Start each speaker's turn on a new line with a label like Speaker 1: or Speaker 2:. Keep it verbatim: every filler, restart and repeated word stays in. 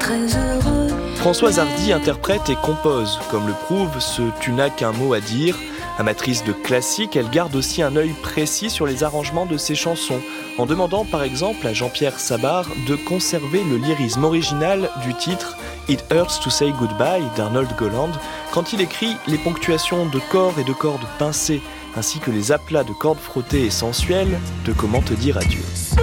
Speaker 1: très heureux.
Speaker 2: Françoise Hardy interprète et compose, comme le prouve ce « Tu n'as qu'un mot à dire ». Amatrice de classique, elle garde aussi un œil précis sur les arrangements de ses chansons, en demandant par exemple à Jean-Pierre Sabar de conserver le lyrisme original du titre « It Hurts to Say Goodbye » d'Arnold Goland, quand il écrit les ponctuations de corps et de cordes pincées, ainsi que les aplats de cordes frottées et sensuelles de « Comment te dire adieu ».